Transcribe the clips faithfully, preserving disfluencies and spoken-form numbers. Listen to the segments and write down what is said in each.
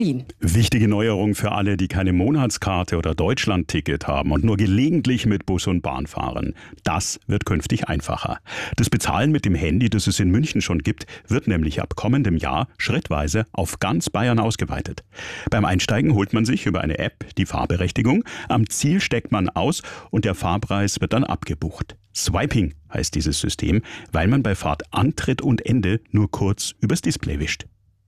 Wichtige Neuerung für alle, die keine Monatskarte oder Deutschlandticket haben und nur gelegentlich mit Bus und Bahn fahren. Das wird künftig einfacher. Das Bezahlen mit dem Handy, das es in München schon gibt, wird nämlich ab kommendem Jahr schrittweise auf ganz Bayern ausgeweitet. Beim Einsteigen holt man sich über eine App die Fahrberechtigung, am Ziel steckt man aus und der Fahrpreis wird dann abgebucht. Swiping heißt dieses System, weil man bei Fahrtantritt und Ende nur kurz übers Display wischt.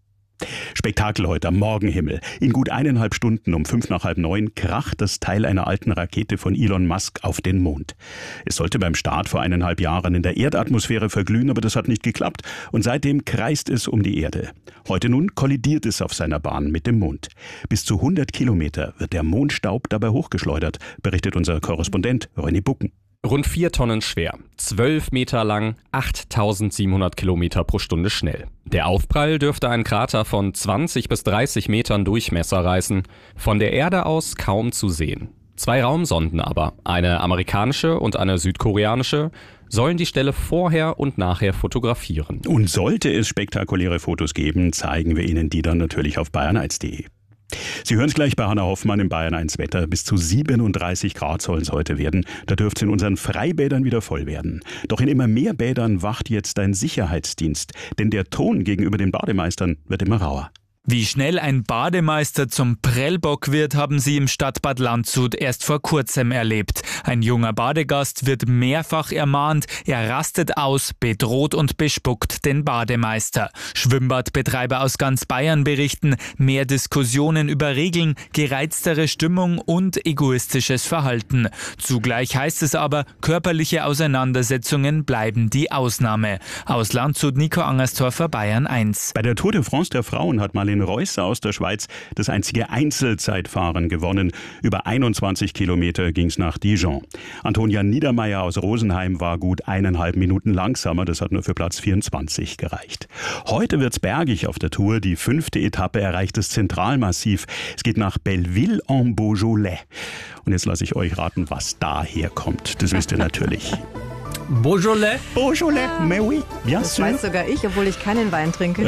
Spektakel heute am Morgenhimmel. In gut eineinhalb Stunden um fünf nach halb neun kracht das Teil einer alten Rakete von Elon Musk auf den Mond. Es sollte beim Start vor eineinhalb Jahren in der Erdatmosphäre verglühen, aber das hat nicht geklappt und seitdem kreist es um die Erde. Heute nun kollidiert es auf seiner Bahn mit dem Mond. Bis zu hundert Kilometer wird der Mondstaub dabei hochgeschleudert, berichtet unser Korrespondent René Bucken. Rund vier Tonnen schwer, zwölf Meter lang, achttausendsiebenhundert Kilometer pro Stunde schnell. Der Aufprall dürfte einen Krater von zwanzig bis dreißig Metern Durchmesser reißen, von der Erde aus kaum zu sehen. Zwei Raumsonden aber, eine amerikanische und eine südkoreanische, sollen die Stelle vorher und nachher fotografieren. Und sollte es spektakuläre Fotos geben, zeigen wir Ihnen die dann natürlich auf bayern eins punkt de. Sie hören es gleich bei Hannah Hoffmann im Bayern eins Wetter. Bis zu siebenunddreißig Grad sollen es heute werden. Da dürfte es in unseren Freibädern wieder voll werden. Doch in immer mehr Bädern wacht jetzt ein Sicherheitsdienst. Denn der Ton gegenüber den Bademeistern wird immer rauer. Wie schnell ein Bademeister zum Prellbock wird, haben sie im Stadtbad Landshut erst vor kurzem erlebt. Ein junger Badegast wird mehrfach ermahnt, er rastet aus, bedroht und bespuckt den Bademeister. Schwimmbadbetreiber aus ganz Bayern berichten, mehr Diskussionen über Regeln, gereiztere Stimmung und egoistisches Verhalten. Zugleich heißt es aber, körperliche Auseinandersetzungen bleiben die Ausnahme. Aus Landshut, Nico Angerstorfer, Bayern eins. Bei der Tour de France der Frauen hat Marlene Reusser aus der Schweiz das einzige Einzelzeitfahren gewonnen. Über einundzwanzig Kilometer ging es nach Dijon. Antonia Niedermeyer aus Rosenheim war gut eineinhalb Minuten langsamer. Das hat nur für Platz vierundzwanzig gereicht. Heute wird's bergig auf der Tour. Die fünfte Etappe erreicht das Zentralmassiv. Es geht nach Belleville-en-Beaujolais. Und jetzt lasse ich euch raten, was daher kommt. Das wisst ihr natürlich. Beaujolais? Beaujolais, mais oui, bien Das sûr. weiß sogar ich, obwohl ich keinen Wein trinke.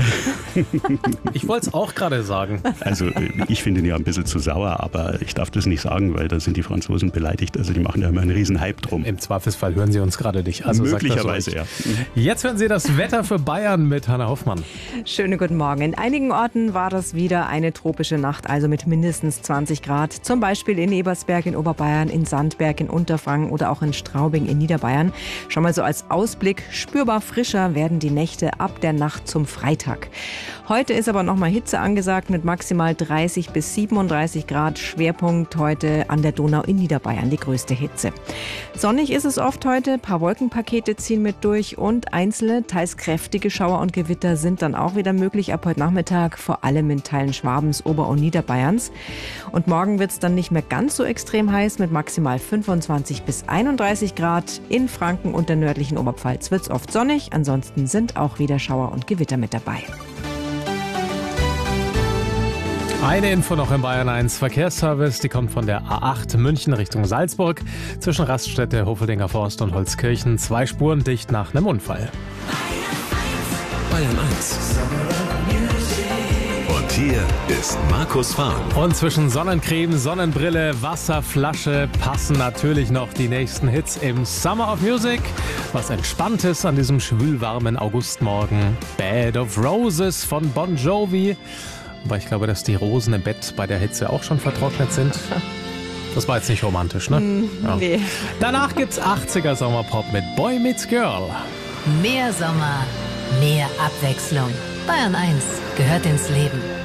Ich wollte es auch gerade sagen. Also ich finde ihn ja ein bisschen zu sauer, aber ich darf das nicht sagen, weil da sind die Franzosen beleidigt. Also die machen da immer einen riesen Hype drum. Im Zweifelsfall hören Sie uns gerade nicht. Also Möglicherweise, sagt das ja. ruhig. Jetzt hören Sie das Wetter für Bayern mit Hannah Hoffmann. Schönen guten Morgen. In einigen Orten war das wieder eine tropische Nacht, also mit mindestens zwanzig Grad. Zum Beispiel in Ebersberg in Oberbayern, in Sandberg in Unterfranken oder auch in Straubing in Niederbayern. Schon mal so als Ausblick, spürbar frischer werden die Nächte ab der Nacht zum Freitag. Heute ist aber nochmal Hitze angesagt mit maximal dreißig bis siebenunddreißig Grad. Schwerpunkt heute an der Donau in Niederbayern, die größte Hitze. Sonnig ist es oft heute, ein paar Wolkenpakete ziehen mit durch und einzelne, teils kräftige Schauer und Gewitter sind dann auch wieder möglich ab heute Nachmittag, vor allem in Teilen Schwabens, Ober- und Niederbayerns. Und morgen wird es dann nicht mehr ganz so extrem heiß mit maximal fünfundzwanzig bis einunddreißig Grad. In Franken und der nördlichen Oberpfalz wird es oft sonnig, ansonsten sind auch wieder Schauer und Gewitter mit dabei. Eine Info noch im Bayern eins Verkehrsservice, die kommt von der A acht München Richtung Salzburg. Zwischen Raststätte, Hofeldinger Forst und Holzkirchen zwei Spuren dicht nach einem Unfall. Bayern eins. Und hier ist Markus Fahren. Und zwischen Sonnencreme, Sonnenbrille, Wasserflasche passen natürlich noch die nächsten Hits im Summer of Music. Was Entspanntes an diesem schwülwarmen Augustmorgen. Bed of Roses von Bon Jovi. Aber ich glaube, dass die Rosen im Bett bei der Hitze auch schon vertrocknet sind. Das war jetzt nicht romantisch, ne? Mm, ja. Nee. Danach gibt's achtziger Sommerpop mit Boy Meets Girl. Mehr Sommer, mehr Abwechslung. Bayern eins gehört ins Leben.